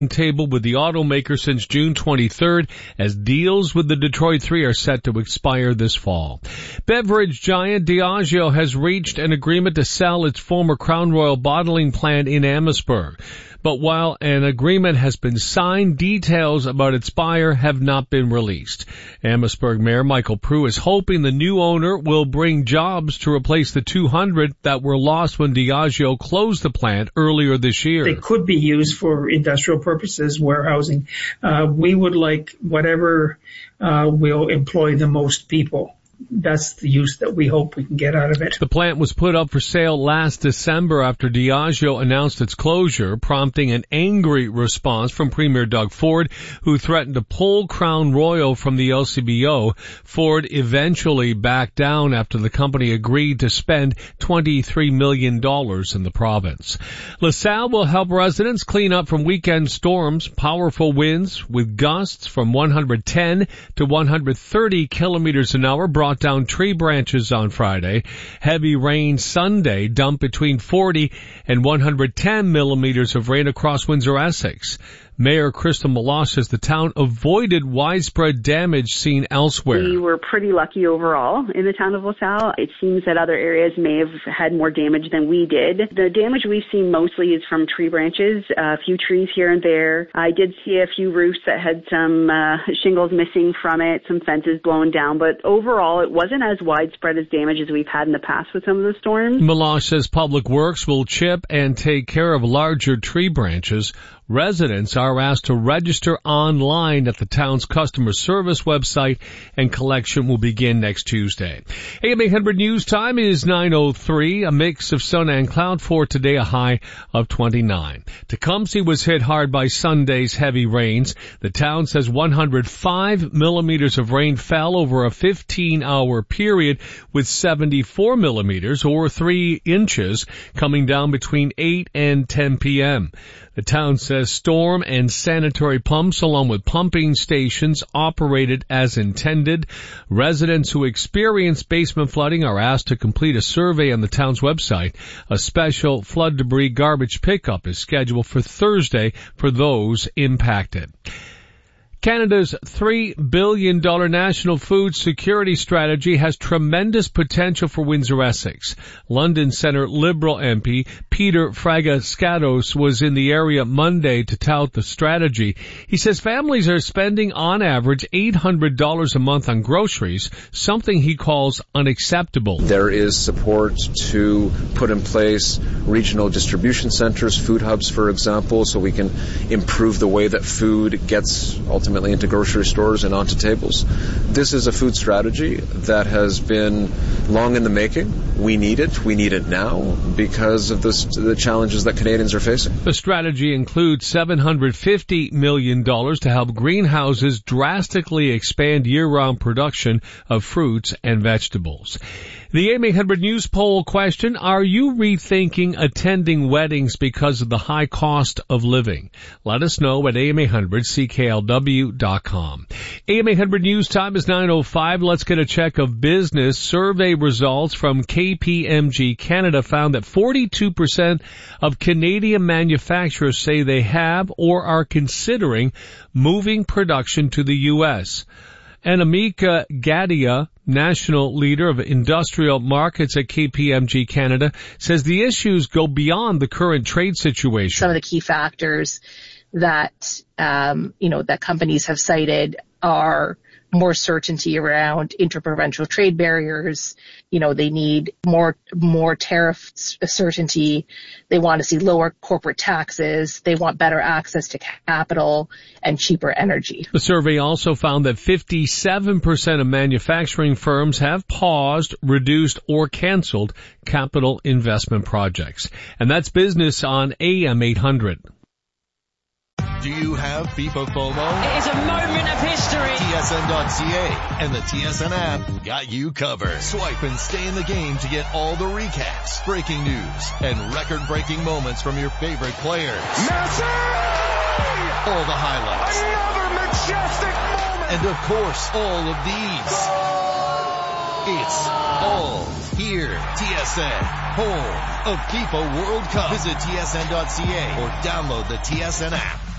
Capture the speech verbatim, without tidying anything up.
table with the automaker since June twenty-third, as deals with the Detroit Three are set to expire this fall. Beverage giant Diageo has reached an agreement to sell its former Crown Royal bottling plant in Amherstburg. But while an agreement has been signed, details about its buyer have not been released. Amherstburg Mayor Michael Proulx is hoping the new owner will bring jobs to replace the two hundred that were lost when Diageo closed the plant earlier this year. They could be used for industrial purposes, warehousing. Uh, we would like whatever uh, will employ the most people. That's the use that we hope we can get out of it. The plant was put up for sale last December after Diageo announced its closure, prompting an angry response from Premier Doug Ford, who threatened to pull Crown Royal from the L C B O. Ford eventually backed down after the company agreed to spend twenty-three million dollars in the province. LaSalle will help residents clean up from weekend storms. Powerful winds with gusts from one hundred ten to one hundred thirty kilometers an hour brought down tree branches on Friday. Heavy rain Sunday dumped between forty and one hundred ten millimeters of rain across Windsor-Essex. Mayor Crystal Meloche says the town avoided widespread damage seen elsewhere. We were pretty lucky overall in the town of LaSalle. It seems that other areas may have had more damage than we did. The damage we've seen mostly is from tree branches, a few trees here and there. I did see a few roofs that had some uh, shingles missing from it, some fences blown down, but overall it wasn't as widespread as damage as we've had in the past with some of the storms. Meloche says Public Works will chip and take care of larger tree branches. Residents are asked to register online at the town's customer service website, and collection will begin next Tuesday. A M eight hundred News Time is nine oh three, a mix of sun and cloud for today, a high of twenty-nine. Tecumseh was hit hard by Sunday's heavy rains. The town says one hundred five millimeters of rain fell over a fifteen-hour period, with seventy-four millimeters, or three inches, coming down between eight and ten p.m. The town says storm and sanitary pumps along with pumping stations operated as intended. Residents who experience basement flooding are asked to complete a survey on the town's website. A special flood debris garbage pickup is scheduled for Thursday for those impacted. Canada's three billion dollars national food security strategy has tremendous potential for Windsor-Essex. London Centre Liberal M P Peter Fragaskatos was in the area Monday to tout the strategy. He says families are spending on average eight hundred dollars a month on groceries, something he calls unacceptable. There is support to put in place regional distribution centres, food hubs, for example, so we can improve the way that food gets ultimately into grocery stores and onto tables. This is a food strategy that has been long in the making. We need it. We need it now because of this, the challenges that Canadians are facing. The strategy includes seven hundred fifty million dollars to help greenhouses drastically expand year-round production of fruits and vegetables. The A M eight hundred News poll question, are you rethinking attending weddings because of the high cost of living? Let us know at A M eight hundred C K L W dot com. A M eight hundred News Time is nine oh five. Let's get a check of business. Survey results from K P M G Canada found that forty-two percent of Canadian manufacturers say they have or are considering moving production to the U S. Anamika Gadia, national leader of industrial markets at K P M G Canada, says the issues go beyond the current trade situation. Some of the key factors that, um, you know, that companies have cited are more certainty around interprovincial trade barriers. You know, they need more, more tariff certainty. They want to see lower corporate taxes. They want better access to capital and cheaper energy. The survey also found that fifty-seven percent of manufacturing firms have paused, reduced, or canceled capital investment projects. And that's business on A M eight hundred. Do you have FIFA FOMO? It is a moment of history. T S N dot C A and the T S N app got you covered. Swipe and stay in the game to get all the recaps, breaking news, and record-breaking moments from your favorite players. Messi! All the highlights. Another majestic moment! And of course, all of these. It's all here. T S N, home of FIFA World Cup. Visit T S N dot C A or download the T S N app.